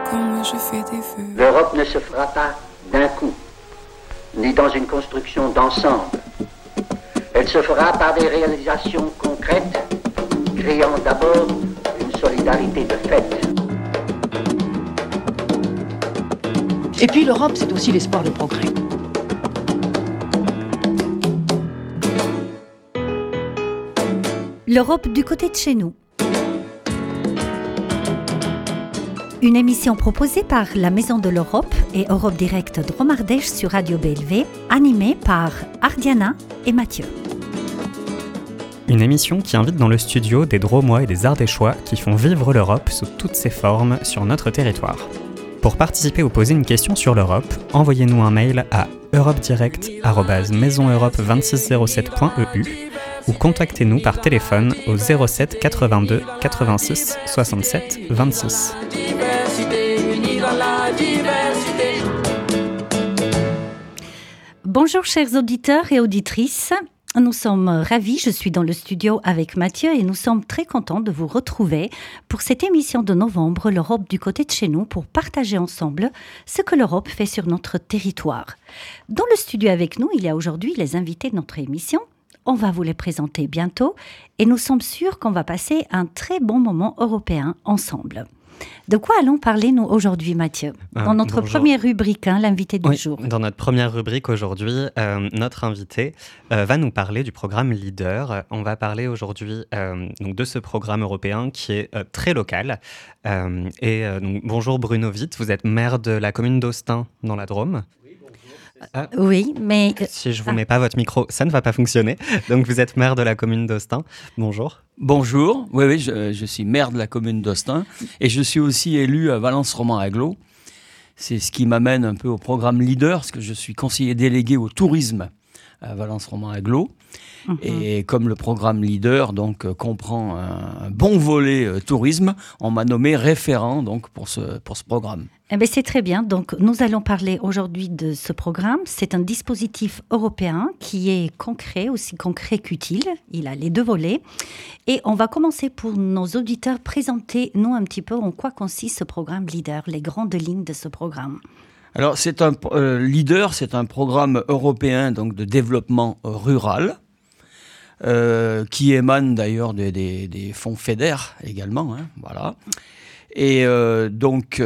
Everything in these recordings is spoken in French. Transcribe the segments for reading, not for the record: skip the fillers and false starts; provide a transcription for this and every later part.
Quand moi je fais des vœux. L'Europe ne se fera pas d'un coup, ni dans une construction d'ensemble. Elle se fera par des réalisations concrètes, créant d'abord une solidarité de fait. Et puis l'Europe, c'est aussi l'espoir de progrès. L'Europe du côté de chez nous. Une émission proposée par la Maison de l'Europe et Europe Direct Dromardèche sur Radio BLV, animée par Ardiana et Mathieu. Une émission qui invite dans le studio des Dromois et des Ardéchois qui font vivre l'Europe sous toutes ses formes sur notre territoire. Pour participer ou poser une question sur l'Europe, envoyez-nous un mail à europedirect@maisoneurope2607.eu ou contactez-nous par téléphone au 07 82 86 67 26. Bonjour chers auditeurs et auditrices, nous sommes ravis, je suis dans le studio avec Mathieu et nous sommes très contents de vous retrouver pour cette émission de novembre, l'Europe du côté de chez nous, pour partager ensemble ce que l'Europe fait sur notre territoire. Dans le studio avec nous, il y a aujourd'hui les invités de notre émission. On va vous les présenter bientôt et nous sommes sûrs qu'on va passer un très bon moment européen ensemble. De quoi allons parler nous aujourd'hui, Mathieu ? Dans notre première rubrique, l'invité du jour. Dans notre première rubrique aujourd'hui, notre invité va nous parler du programme LEADER. On va parler aujourd'hui donc de ce programme européen qui est très local. Donc, bonjour Bruno Witt, vous êtes maire de la commune d'Austin dans la Drôme. Oui, mais... Si je ne vous mets pas votre micro, ça ne va pas fonctionner. Donc, vous êtes maire de la commune d'Austin. Bonjour. Bonjour. Oui, je suis maire de la commune d'Austin et je suis aussi élu à Valence-Roman-Aglo. C'est ce qui m'amène un peu au programme LEADER, parce que je suis conseiller délégué au tourisme à Valence-Roman-Aglo. Et comme le programme LEADER donc, comprend un bon volet tourisme, on m'a nommé référent donc, pour ce programme. Eh bien, c'est très bien. Donc, nous allons parler aujourd'hui de ce programme. C'est un dispositif européen qui est concret, aussi concret qu'utile. Il a les deux volets. Et on va commencer pour nos auditeurs, présenter-nous un petit peu en quoi consiste ce programme LEADER, les grandes lignes de ce programme. Alors, LEADER, c'est un programme européen donc, de développement rural. Qui émane d'ailleurs des fonds FEDER également, voilà. Et donc,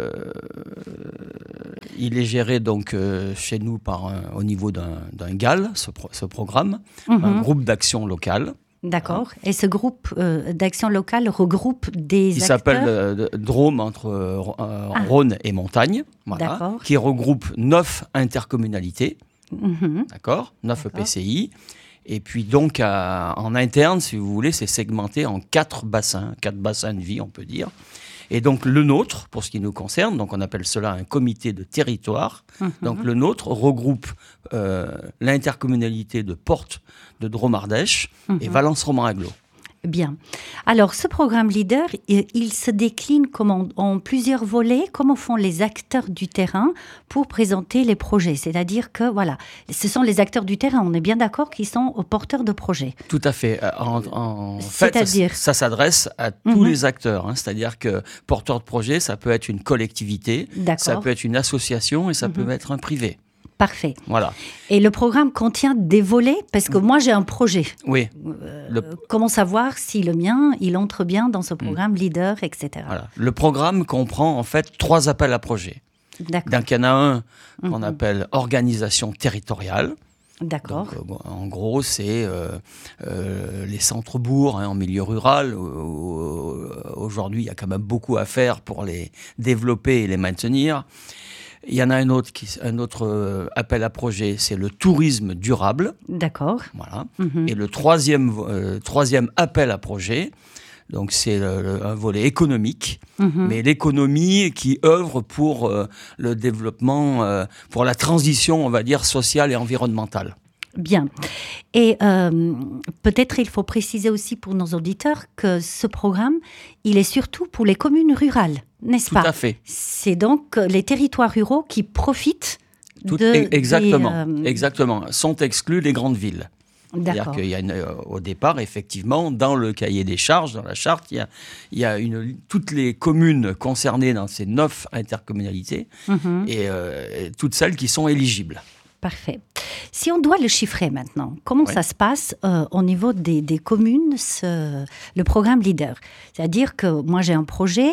il est géré donc chez nous au niveau d'un GAL, ce programme, un groupe d'action locale. D'accord. Voilà. Et ce groupe d'action locale regroupe des acteurs. Il s'appelle Drôme entre Rhône et Montagne, voilà, qui regroupe 9 intercommunalités, d'accord, 9 EPCI. Et puis donc, en interne, si vous voulez, c'est segmenté en 4 bassins de vie, on peut dire. Et donc, le nôtre, pour ce qui nous concerne, donc on appelle cela un comité de territoire. Donc, le nôtre regroupe l'intercommunalité de Portes de Dromardèche et Valence-Roman-Aglo. Bien. Alors, ce programme LEADER, il se décline en plusieurs volets. Comment font les acteurs du terrain pour présenter les projets ? C'est-à-dire que, voilà, ce sont les acteurs du terrain, on est bien d'accord, qui sont aux porteurs de projets. Tout à fait. En fait, ça s'adresse à tous les acteurs. C'est-à-dire que porteur de projet, ça peut être une collectivité, ça peut être une association et ça peut être un privé. Parfait. Voilà. Et le programme contient des volets, parce que moi j'ai un projet. Oui. Comment savoir si le mien, il entre bien dans ce programme LEADER, etc. Voilà. Le programme comprend en fait 3 appels à projets. D'accord. Donc il y en a un qu'on appelle organisation territoriale. D'accord. Donc, en gros, c'est les centres-bourgs en milieu rural. Aujourd'hui, il y a quand même beaucoup à faire pour les développer et les maintenir. Il y en a un autre appel à projet, c'est le tourisme durable. D'accord. Voilà. Et le troisième appel à projet, donc c'est un volet économique, mais l'économie qui œuvre pour le développement, pour la transition, on va dire, sociale et environnementale. Bien. Et peut-être il faut préciser aussi pour nos auditeurs que ce programme, il est surtout pour les communes rurales, n'est-ce pas ? Tout à fait. C'est donc les territoires ruraux qui profitent Exactement. Sont exclus les grandes villes. C'est-à-dire qu'il y a au départ, effectivement, dans le cahier des charges, dans la charte, il y a toutes les communes concernées dans ces 9 intercommunalités et toutes celles qui sont éligibles. Parfait. Si on doit le chiffrer maintenant, comment ça se passe au niveau des communes, le programme Leader? C'est-à-dire que moi j'ai un projet,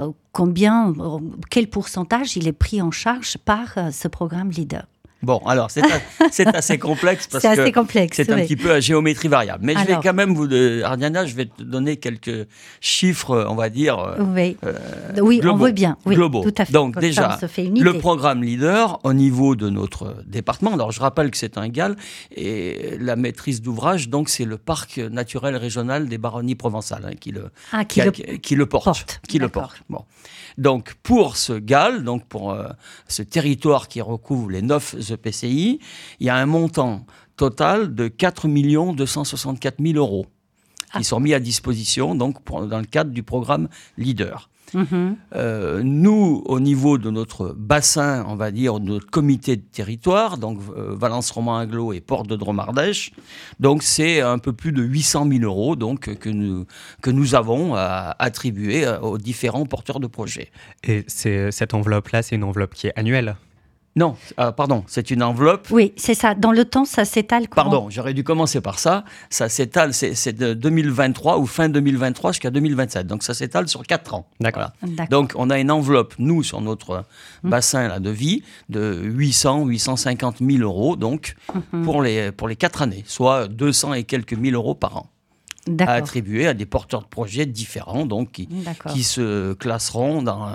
quel pourcentage il est pris en charge par ce programme Leader? Bon, alors, c'est assez complexe parce que c'est un petit peu à géométrie variable. Mais je vais quand même Ardiana, je vais te donner quelques chiffres, on va dire, oui, globaux, on veut bien. Oui, globaux. Tout à fait. Donc déjà, le programme Leader, au niveau de notre département, alors je rappelle que c'est un GAL, et la maîtrise d'ouvrage, donc c'est le parc naturel régional des Baronnies provençales qui le porte. Bon. Donc pour ce GAL, donc pour ce territoire qui recouvre les 9 EPCI, il y a un montant total de 4 264 000 euros qui sont mis à disposition donc, dans le cadre du programme Leader. Nous, au niveau de notre bassin, on va dire, de notre comité de territoire, donc Valence Roman Aglo et Portes de Dromardèche, donc c'est un peu plus de 800 000 euros donc, que nous avons attribués aux différents porteurs de projets. Et cette enveloppe-là, c'est une enveloppe qui est annuelle? Non, pardon, c'est une enveloppe. Oui, c'est ça. Dans le temps, ça s'étale comment? Pardon, j'aurais dû commencer par ça. Ça s'étale, c'est de 2023 ou fin 2023 jusqu'à 2027. Donc ça s'étale sur 4 ans. D'accord. Voilà. Donc on a une enveloppe, nous, sur notre bassin là, de vie, de 850 000 euros donc, pour les 4 années, soit 200 et quelques mille euros par an. À attribuer à des porteurs de projets différents, donc qui se classeront dans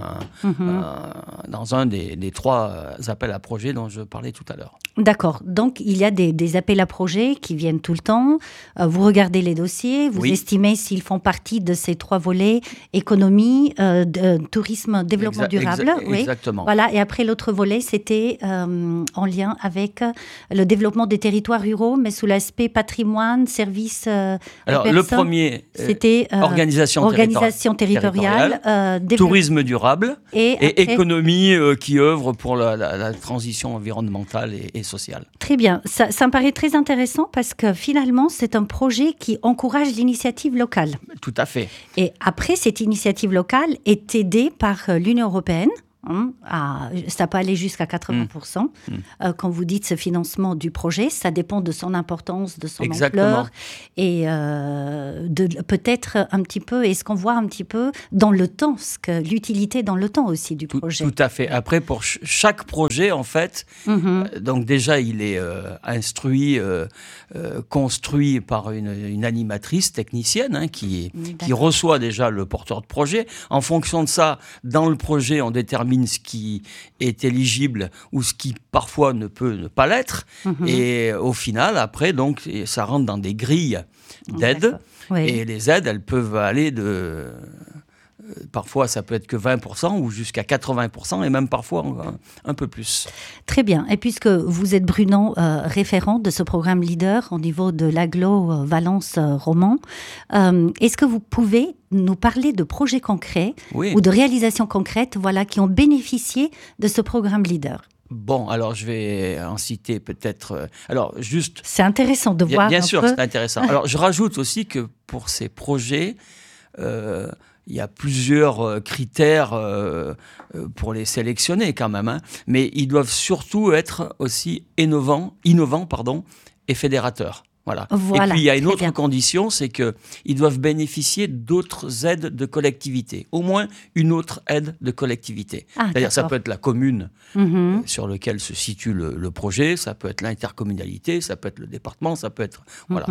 un des 3 appels à projets dont je parlais tout à l'heure. D'accord. Donc, il y a des appels à projets qui viennent tout le temps. Vous regardez les dossiers, vous estimez s'ils font partie de ces 3 volets, économie, tourisme, développement durable. Exactement. Voilà. Et après, l'autre volet, c'était en lien avec le développement des territoires ruraux, mais sous l'aspect patrimoine, services. Alors, le premier, c'était organisation territoriale, tourisme durable et après, économie qui œuvre pour la transition environnementale et sociale. Très bien. Ça me paraît très intéressant parce que finalement, c'est un projet qui encourage l'initiative locale. Tout à fait. Et après, cette initiative locale est aidée par l'Union européenne. Ça peut aller jusqu'à 80%. Quand vous dites ce financement du projet, ça dépend de son importance, de son ampleur et peut-être un petit peu, est-ce qu'on voit un petit peu dans le temps, l'utilité dans le temps aussi du projet. Tout à fait. Après, pour chaque projet, en fait, donc déjà, il est instruit, construit par une animatrice technicienne qui reçoit déjà le porteur de projet. En fonction de ça, dans le projet, on détermine ce qui est éligible ou ce qui parfois ne peut ne pas l'être. Et au final, après, donc, ça rentre dans des grilles d'aide. Et les aides, elles peuvent aller de... Parfois, ça peut être que 20% ou jusqu'à 80% et même parfois un peu plus. Très bien. Et puisque vous êtes, Bruno, référent de ce programme Leader au niveau de l'Aglo Valence Roman, est-ce que vous pouvez nous parler de projets concrets ou de réalisations concrètes qui ont bénéficié de ce programme Leader ? Bon, alors je vais en citer peut-être... alors juste... C'est intéressant de voir bien sûr, peu. C'est intéressant. Alors je rajoute aussi que pour ces projets... il y a plusieurs critères pour les sélectionner quand même, mais ils doivent surtout être aussi innovants et fédérateurs. Voilà. Et puis il y a une autre condition, c'est qu'ils doivent bénéficier d'autres aides de collectivité, au moins une autre aide de collectivité. C'est-à-dire ça peut être la commune sur laquelle se situe le projet, ça peut être l'intercommunalité, ça peut être le département, ça peut être... Voilà.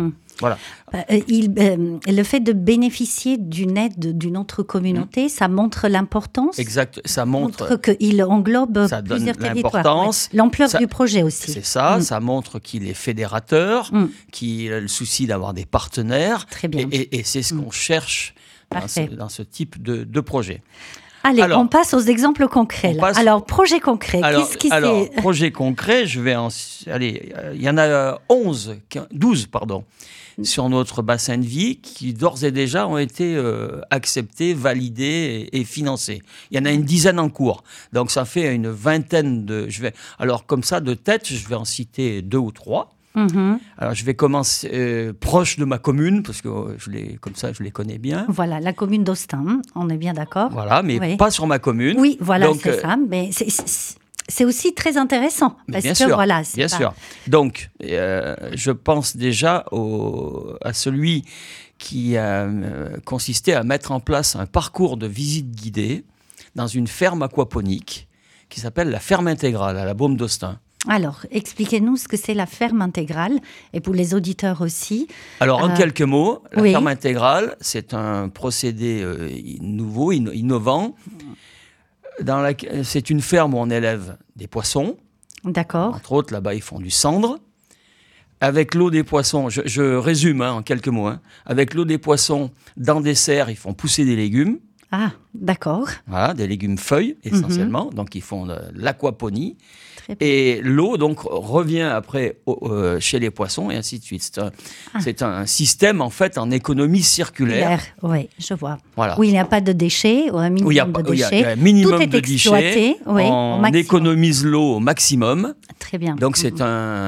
Le fait de bénéficier d'une aide d'une autre communauté, ça montre l'importance. Exact, ça montre qu'il englobe plusieurs territoires. L'ampleur du projet aussi. C'est ça, ça montre qu'il est fédérateur, qu'il a le souci d'avoir des partenaires. Très bien. Et c'est ce qu'on cherche dans ce type de projet. Allez, on passe aux exemples concrets. Alors, projet concret, qu'est-ce qui c'est ? Projet concret, il y en a 12 sur notre bassin de vie qui d'ores et déjà ont été acceptés, validés et financés. Il y en a une dizaine en cours. Donc ça fait une vingtaine de... Alors comme ça, de tête, je vais en citer 2 ou 3. Alors, je vais commencer proche de ma commune, parce que comme ça, je les connais bien. Voilà, la commune d'Austin, on est bien d'accord. Voilà, mais pas sur ma commune. Oui, voilà, donc, c'est ça. Mais c'est aussi très intéressant. Parce bien que, sûr, voilà, bien sûr. Donc, je pense déjà à celui qui a consisté à mettre en place un parcours de visite guidée dans une ferme aquaponique qui s'appelle la ferme intégrale à la Baume d'Austin. Alors, expliquez-nous ce que c'est la ferme intégrale, et pour les auditeurs aussi. Alors, en quelques mots, la ferme intégrale, c'est un procédé nouveau, innovant. C'est une ferme où on élève des poissons. D'accord. Entre autres, là-bas, ils font du cendre. Avec l'eau des poissons, je résume en quelques mots, avec l'eau des poissons, dans des serres, ils font pousser des légumes. Ah, d'accord. Voilà, des légumes feuilles essentiellement, donc ils font de l'aquaponie. Et l'eau donc revient après chez les poissons et ainsi de suite. C'est un système en fait en économie circulaire. Oui, je vois. Voilà. Où il n'y a pas de déchets, un minimum de déchets. Il y a un minimum tout est de déchets. Oui, on économise l'eau au maximum. Très bien. Donc c'est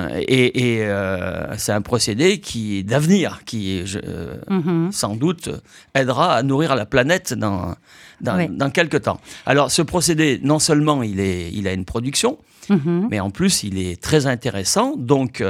c'est un procédé qui est d'avenir, qui sans doute aidera à nourrir la planète dans quelques temps. Alors ce procédé, non seulement il a une production, mais en plus il est très intéressant. Donc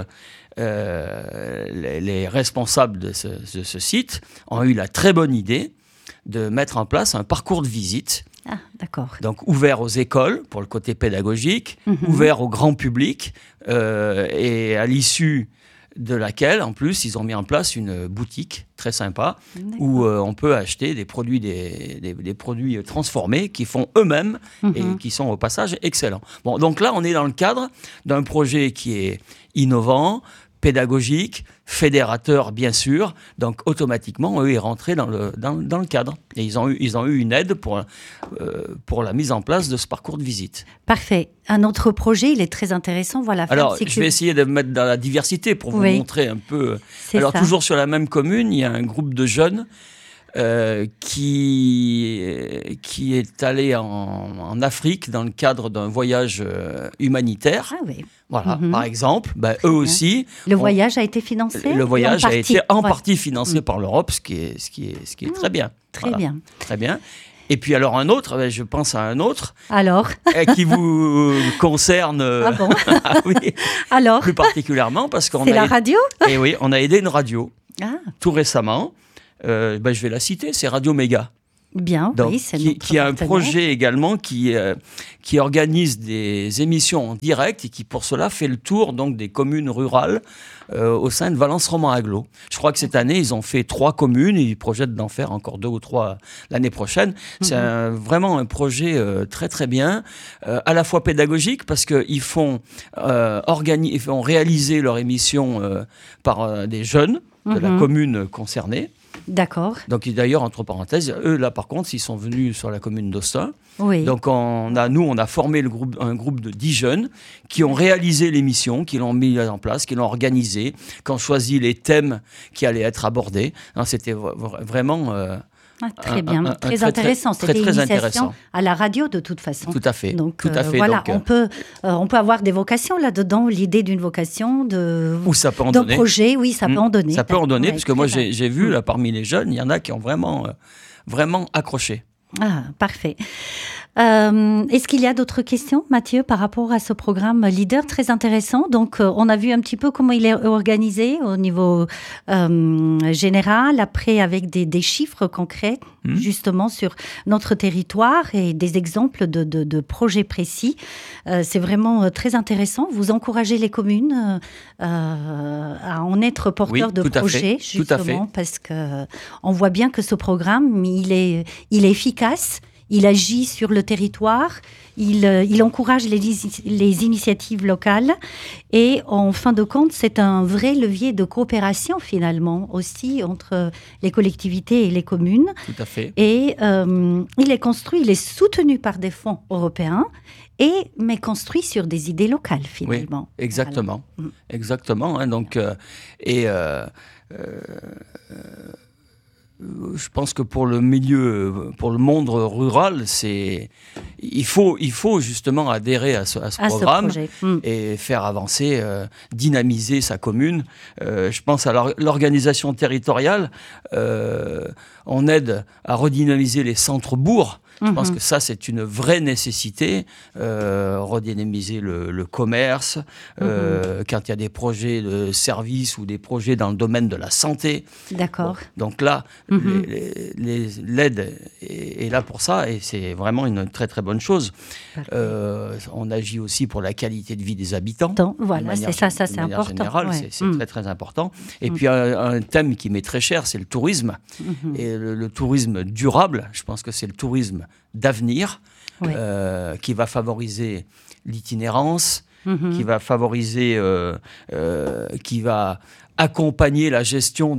les responsables de ce site ont eu la très bonne idée de mettre en place un parcours de visite. Ah, d'accord. Donc ouvert aux écoles pour le côté pédagogique, ouvert au grand public, et à l'issue de laquelle, en plus, ils ont mis en place une boutique très sympa où on peut acheter des produits, des produits transformés qui font eux-mêmes et qui sont au passage excellents. Bon, donc là, on est dans le cadre d'un projet qui est innovant, pédagogique, fédérateur bien sûr, donc automatiquement eux ils rentraient dans le cadre et ils ont eu une aide pour la mise en place de ce parcours de visite. Parfait. Un autre projet, il est très intéressant. Voilà. Alors je vais essayer de me mettre dans la diversité pour vous montrer un peu. Alors toujours sur la même commune, il y a un groupe de jeunes qui est allé en Afrique dans le cadre d'un voyage humanitaire. Ah oui. Voilà, par exemple, eux aussi. Le voyage a été financé. Le voyage a été en partie financé par l'Europe, ce qui est très bien. Très bien. Très bien. Et puis alors un autre, je pense à un autre. Alors qui vous concerne. Ah bon. Oui. Alors. Plus particulièrement parce qu'on c'est la radio. Et oui, on a aidé une radio tout récemment. Je vais la citer, c'est Radio Méga. Bien, donc, oui, c'est qui a un projet également qui organise des émissions en direct et qui pour cela fait le tour donc des communes rurales au sein de Valence Roman Agglo. Je crois que cette année ils ont fait 3 communes et ils projettent d'en faire encore 2 ou 3 l'année prochaine. C'est vraiment un projet très très bien, à la fois pédagogique parce qu'ils font réaliser leur émission par des jeunes de la commune concernée. D'accord. Donc d'ailleurs, entre parenthèses, eux là par contre, ils sont venus sur la commune d'Austin. Oui. Donc on a formé un groupe de 10 jeunes qui ont réalisé l'émission, qui l'ont mis en place, qui l'ont organisé, qui ont choisi les thèmes qui allaient être abordés. C'était vraiment... très bien, très intéressant. C'était une initiation à la radio de toute façon. Tout à fait. Donc, tout à fait. Voilà, on peut avoir des vocations là-dedans, l'idée d'une vocation, d'un projet, oui, ça peut en donner. Ça peut en donner, parce que moi j'ai vu là parmi les jeunes, il y en a qui ont vraiment accroché. Ah, parfait. Est-ce qu'il y a d'autres questions, Mathieu, par rapport à ce programme Leader très intéressant? Donc, on a vu un petit peu comment il est organisé au niveau général, après avec des chiffres concrets, justement, sur notre territoire et des exemples de projets précis. C'est vraiment très intéressant. Vous encouragez les communes à en être porteurs de projets, justement, parce qu'on voit bien que ce programme, il est efficace. Il agit sur le territoire, il encourage les initiatives locales et en fin de compte, c'est un vrai levier de coopération finalement aussi entre les collectivités et les communes. Tout à fait. Et il est soutenu par des fonds européens, mais construit sur des idées locales finalement. Oui, exactement. Voilà. Exactement. Hein, donc, je pense que pour le monde rural, il faut justement adhérer à ce programme et faire avancer, dynamiser sa commune. Je pense à l'organisation territoriale. On aide à redynamiser les centres-bourgs. Je pense que ça, c'est une vraie nécessité. Redynamiser le commerce, quand il y a des projets de services ou des projets dans le domaine de la santé. D'accord. Bon, donc là, l'aide est là pour ça et c'est vraiment une très très bonne chose. On agit aussi pour la qualité de vie des habitants. Voilà, c'est ça c'est important. Générale, c'est très très important. Et puis un thème qui m'est très cher, c'est le tourisme. Et le tourisme durable, je pense que c'est le tourisme d'avenir qui va favoriser l'itinérance, qui va favoriser, qui va accompagner la gestion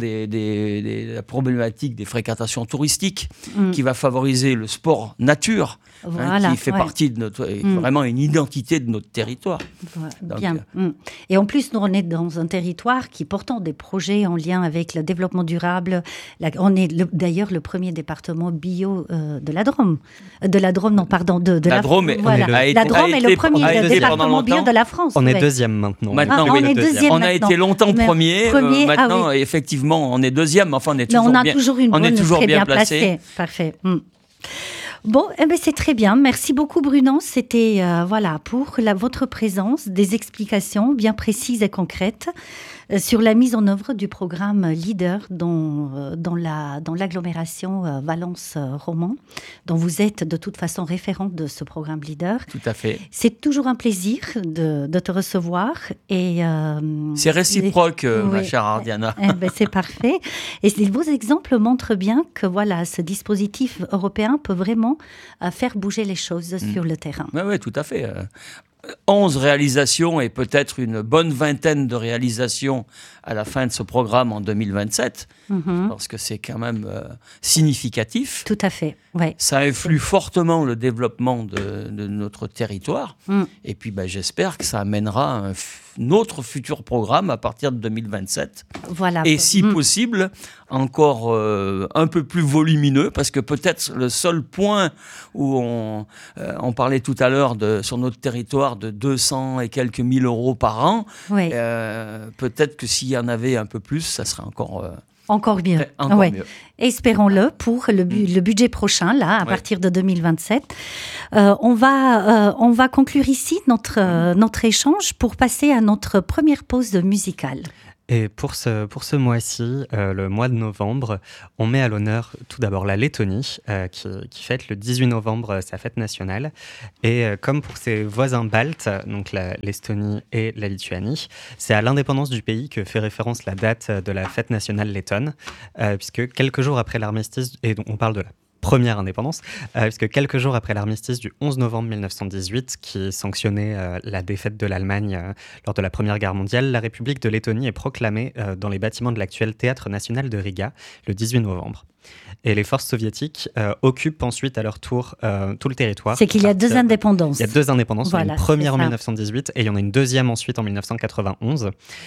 la problématique des fréquentations touristiques, qui va favoriser le sport nature, qui fait partie de vraiment une identité de notre territoire. Donc, bien. Et en plus, nous, on est dans un territoire qui portant des projets en lien avec le développement durable. On est d'ailleurs le premier département bio de la Drôme. De la Drôme, non, pardon. La Drôme est le premier département bio de la France. On est deuxième maintenant. On a été longtemps premier. Maintenant, effectivement, on est deuxième. Enfin, on est toujours bien placé. Parfait. Bon, c'est très bien. Merci beaucoup, Bruno. C'était pour votre présence, des explications bien précises et concrètes sur la mise en œuvre du programme LEADER dans l'agglomération Valence-Romand, dont vous êtes de toute façon référente de ce programme LEADER. Tout à fait. C'est toujours un plaisir de te recevoir. C'est réciproque, ma chère Ardiana. C'est parfait. Et vos exemples montrent bien que ce dispositif européen peut vraiment faire bouger les choses sur le terrain. Oui, tout à fait. 11 réalisations et peut-être une bonne vingtaine de réalisations à la fin de ce programme en 2027, parce que c'est quand même significatif. Tout à fait, ouais. Ça influe fortement le développement de notre territoire, et puis j'espère que ça amènera un autre futur programme à partir de 2027. Voilà. Et si possible, encore un peu plus volumineux, parce que peut-être le seul point où on parlait tout à l'heure sur notre territoire de 200 et quelques mille euros par an, peut-être que s'il y en avait un peu plus, ça serait encore mieux. Mieux. Espérons-le pour le budget prochain, à partir de 2027. On va conclure ici notre échange pour passer à notre première pause musicale. Et pour ce mois-ci, le mois de novembre, on met à l'honneur tout d'abord la Lettonie, qui fête le 18 novembre sa fête nationale. Et comme pour ses voisins baltes, donc l'Estonie et la Lituanie, c'est à l'indépendance du pays que fait référence la date de la fête nationale lettonne, puisque quelques jours après l'armistice, et donc on parle de la première indépendance, puisque quelques jours après l'armistice du 11 novembre 1918, qui sanctionnait la défaite de l'Allemagne lors de la Première Guerre mondiale, la République de Lettonie est proclamée dans les bâtiments de l'actuel Théâtre national de Riga le 18 novembre. Et les forces soviétiques occupent ensuite à leur tour tout le territoire. C'est qu'il y a deux indépendances. Il y a deux indépendances, voilà, une première en 1918 et il y en a une deuxième ensuite en 1991.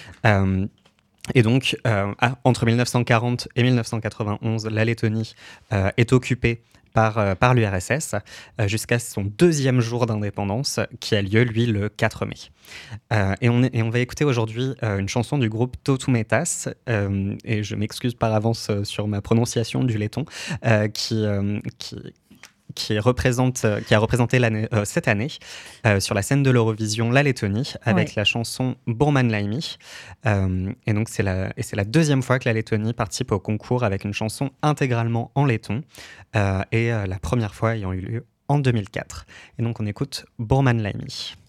Et donc, entre 1940 et 1991, la Lettonie est occupée par l'URSS jusqu'à son deuxième jour d'indépendance qui a lieu, lui, le 4 mai. Et on va écouter aujourd'hui une chanson du groupe Tautumetas, et je m'excuse par avance sur ma prononciation du letton, qui a représenté cette année sur la scène de l'Eurovision la Lettonie avec la chanson Burman Laimi. Et donc c'est la deuxième fois que la Lettonie participe au concours avec une chanson intégralement en letton, et la première fois ayant eu lieu en 2004. Et donc on écoute Burman Laimi.